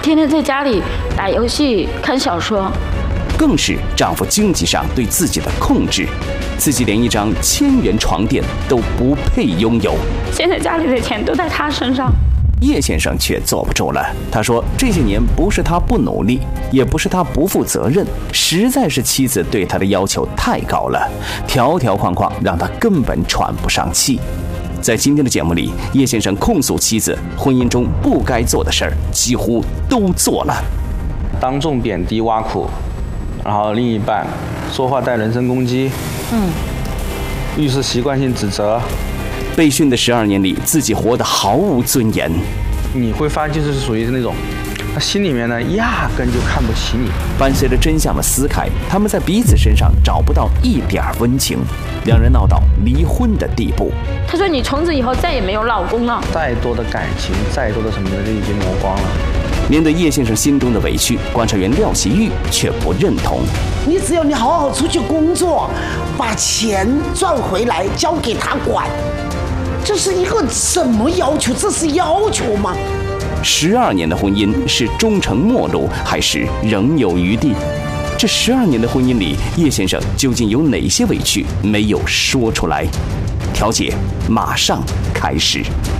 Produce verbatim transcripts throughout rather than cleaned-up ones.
天天在家里打游戏、看小说。 更是丈夫经济上对自己的控制，自己连一张千元床垫都不配拥有。 现在家里的钱都在他身上。 叶先生却坐不住了，他说这些年不是他不努力，也不是他不负责任，实在是妻子对他的要求太高了，条条框框让他根本喘不上气。在今天的节目里，叶先生控诉妻子婚姻中不该做的事儿几乎都做了， 当众贬低挖苦，然后另一半说话带人身攻击，嗯，遇事习惯性指责。 被训的十二年里，自己活得毫无尊严。 你会发现，就是属于那种，他心里面呢压根就看不起你。 伴随着真相的撕开，他们在彼此身上找不到一点温情，两人闹到离婚的地步。 他说：“你从此以后再也没有老公了。” 再多的感情，再多的什么的，都已经磨光了。 面对叶先生心中的委屈，观察员廖习玉却不认同。 你只要你好好出去工作，把钱赚回来交给他管。这是一个什么要求？这是要求吗？ 十二年的婚姻是终成陌路，还是仍有余地？这十二年的婚姻里，叶先生究竟有哪些委屈没有说出来？调解马上开始。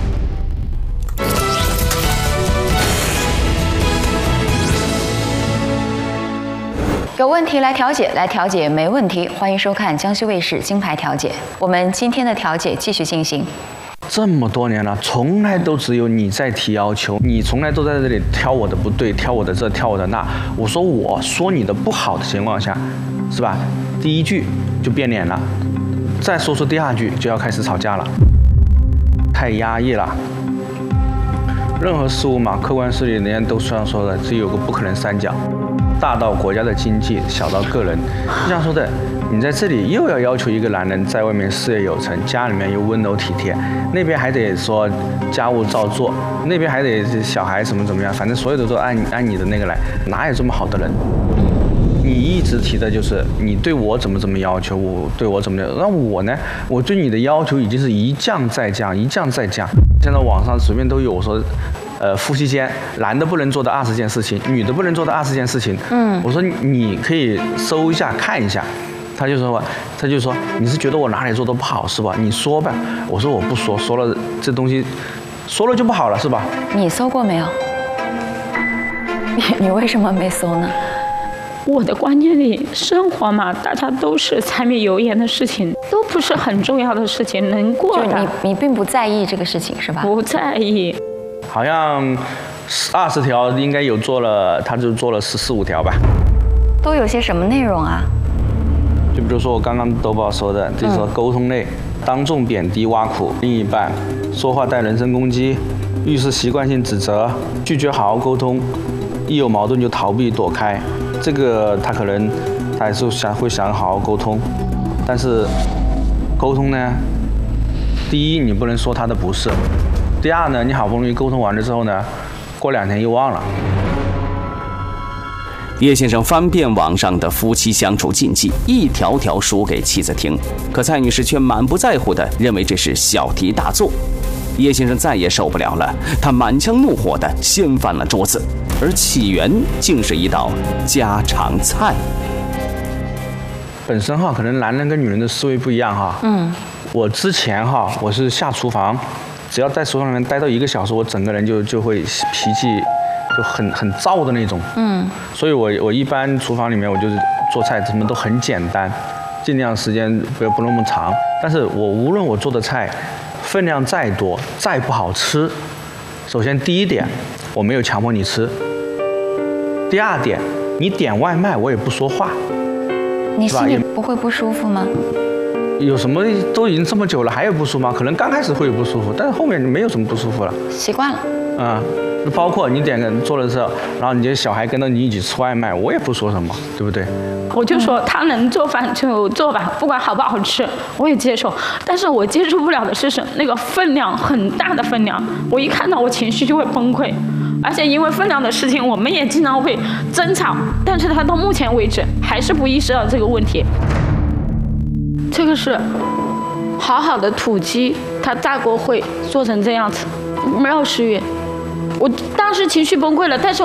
有问题来调解，来调解没问题。欢迎收看江西卫视金牌调解。我们今天的调解继续进行。 这么多年了，从来都只有你在提要求，你从来都在这里挑我的不对，挑我的这，挑我的那。我说我说你的不好的情况下，是吧？第一句就变脸了，再说出第二句就要开始吵架了，太压抑了。任何事物嘛，客观事理，人家都这样说的，只有个不可能三角。大到国家的经济，小到个人，就像说的，你在这里又要要求一个男人在外面事业有成，家里面又温柔体贴，那边还得说家务照做，那边还得小孩怎么怎么样，反正所有的都按按你的那个来，哪有这么好的人？你一直提的就是你对我怎么怎么要求，我对我怎么样，那我呢？我对你的要求已经是一降再降，一降再降。现在网上随便都有我说。呃，夫妻间男的不能做的二十件事情，女的不能做的二十件事情。嗯，我说你可以搜一下看一下，他就说，他就说你是觉得我哪里做的不好是吧？你说吧。我说我不说，说了这东西，说了就不好了是吧？ 你搜过没有？你你为什么没搜呢？ 我的观念里，生活嘛，大家都是柴米油盐的事情，都不是很重要的事情，能过的。 就你你并不在意这个事情是吧？ 不在意。 好像二十条应该有做了，他就做了十四五条吧。 都有些什么内容啊？ 就比如说我刚刚豆宝说的，就是说沟通类，当众贬低挖苦另一半，说话带人身攻击，遇事习惯性指责，拒绝好好沟通，一有矛盾就逃避躲开。这个他可能他还是想会想好好沟通，但是沟通呢，第一你不能说他的不是。第二呢，你好不容易沟通完了之后呢，过两天又忘了。 叶先生翻遍网上的夫妻相处禁忌，一条条说给妻子听，可蔡女士却满不在乎地认为这是小题大做。叶先生再也受不了了，他满腔怒火地掀翻了桌子，而起源竟是一道家常菜。 本身哈，可能男人跟女人的思维不一样哈。嗯。我之前哈，我是下厨房。只要在厨房里面待到一个小时，我整个人就就会脾气就很很燥的那种。嗯，所以我我一般厨房里面我就是做菜什么都很简单，尽量时间不要不那么长。但是我无论我做的菜分量再多再不好吃，首先第一点我没有强迫你吃，第二点你点外卖我也不说话。 你心里不会不舒服吗？ 有什么都已经这么久了，还有不舒服吗？可能刚开始会有不舒服，但是后面没有什么不舒服了， 习惯了。 啊、嗯，包括你点个做的时候，然后你的小孩跟着你一起吃外卖，我也不说什么，对不对？ 我就说他能做饭就做吧，不管好不好吃，我也接受。但是我接受不了的是那个分量很大的分量，我一看到我情绪就会崩溃。而且因为分量的事情，我们也经常会争吵，但是他到目前为止还是不意识到这个问题。这个是好好的土鸡，他大锅会做成这样子，没有食欲。我当时情绪崩溃了，但是